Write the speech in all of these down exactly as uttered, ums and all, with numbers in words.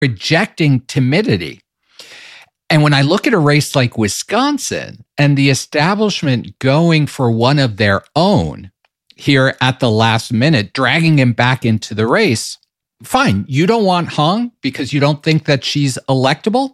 rejecting timidity. And when I look at a race like Wisconsin and the establishment going for one of their own here at the last minute, dragging him back into the race, fine, you don't want Hong because you don't think that she's electable.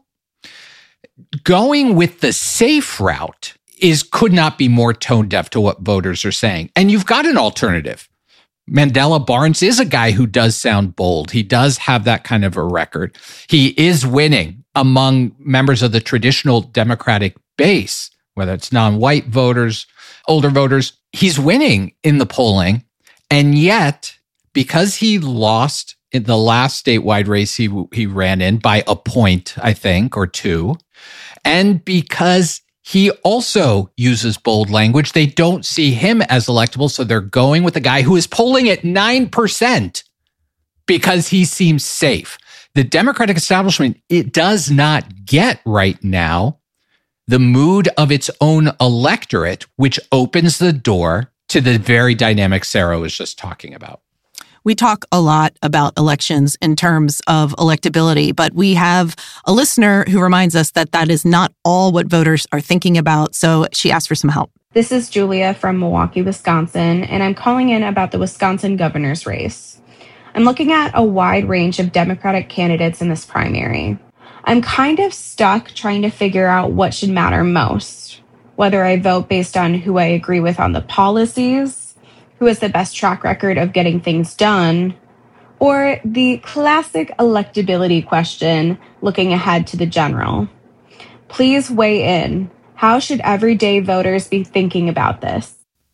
Going with the safe route is could not be more tone deaf to what voters are saying. And you've got an alternative. Mandela Barnes is a guy who does sound bold. He does have that kind of a record. He is winning among members of the traditional Democratic base, whether it's non-white voters, older voters. He's winning in the polling. And yet, because he lost in the last statewide race he he ran in by a point, I think, or two, and because he also uses bold language, they don't see him as electable, so they're going with a guy who is polling at nine percent because he seems safe. The Democratic establishment, it does not get right now the mood of its own electorate, which opens the door to the very dynamic Sarah was just talking about. We talk a lot about elections in terms of electability, but we have a listener who reminds us that that is not all what voters are thinking about. So she asked for some help. This is Julia from Milwaukee, Wisconsin, and I'm calling in about the Wisconsin governor's race. I'm looking at a wide range of Democratic candidates in this primary. I'm kind of stuck trying to figure out what should matter most, whether I vote based on who I agree with on the policies, who has the best track record of getting things done, or the classic electability question looking ahead to the general. Please weigh in. How should everyday voters be thinking about this?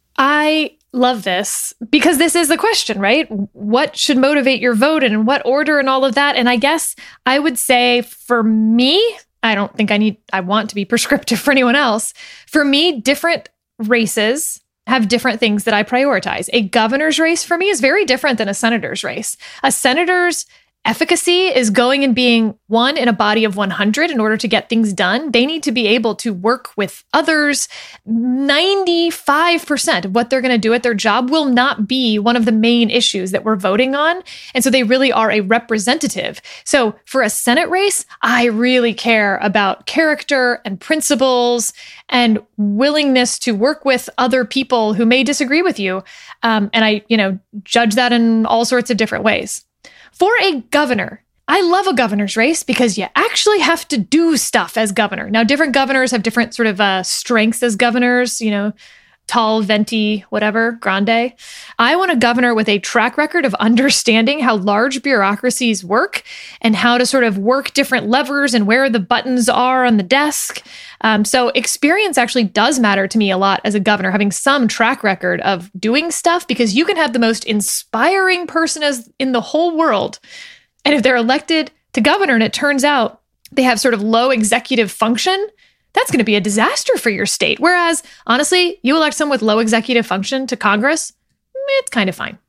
I love this because this is the question, right? What should motivate your vote and in what order and all of that? And I guess I would say for me, I don't think I need, I want to be prescriptive for anyone else. For me, different races have different things that I prioritize. A governor's race for me is very different than a senator's race. A senator's efficacy is going and being one in a body of one hundred in order to get things done. They need to be able to work with others. ninety-five percent of what they're going to do at their job will not be one of the main issues that we're voting on. And so they really are a representative. So for a Senate race, I really care about character and principles and willingness to work with other people who may disagree with you. Um, and I, you know, judge that in all sorts of different ways. For a governor, I love a governor's race because you actually have to do stuff as governor. Now, different governors have different sort of uh, strengths as governors, you know, tall, venti, whatever, grande. I want a governor with a track record of understanding how large bureaucracies work and how to sort of work different levers and where the buttons are on the desk. Um, so experience actually does matter to me a lot as a governor, having some track record of doing stuff, because you can have the most inspiring person as in the whole world. And if they're elected to governor and it turns out they have sort of low executive function, that's going to be a disaster for your state. Whereas, honestly, you elect someone with low executive function to Congress, it's kind of fine.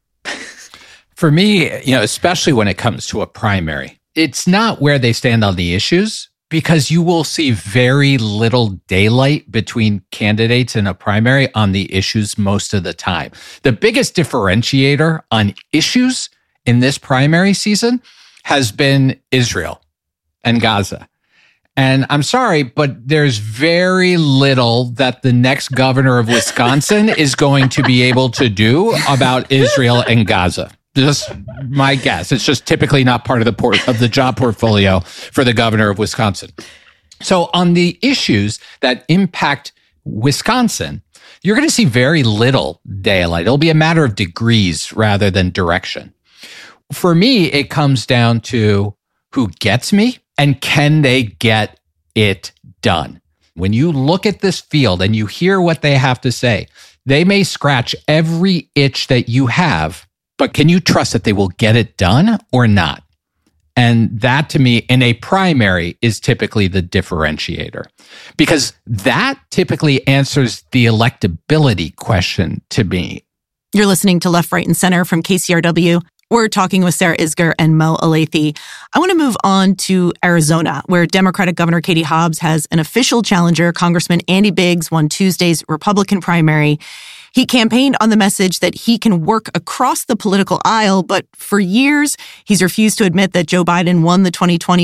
For me, you know, especially when it comes to a primary, it's not where they stand on the issues, because you will see very little daylight between candidates in a primary on the issues most of the time. The biggest differentiator on issues in this primary season has been Israel and Gaza. And I'm sorry, but there's very little that the next governor of Wisconsin is going to be able to do about Israel and Gaza. Just my guess. It's just typically not part of the port of the job portfolio for the governor of Wisconsin. So on the issues that impact Wisconsin, you're going to see very little daylight. It'll be a matter of degrees rather than direction. For me, it comes down to who gets me and can they get it done. When you look at this field and you hear what they have to say, they may scratch every itch that you have, but can you trust that they will get it done or not? And that, to me, in a primary is typically the differentiator, because that typically answers the electability question to me. You're listening to Left, Right, and Center from K C R W. We're talking with Sarah Isgur and Mo Elleithee. I want to move on to Arizona, where Democratic Governor Katie Hobbs has an official challenger. Congressman Andy Biggs won Tuesday's Republican primary. He campaigned on the message that he can work across the political aisle, but for years, he's refused to admit that Joe Biden won the twenty twenty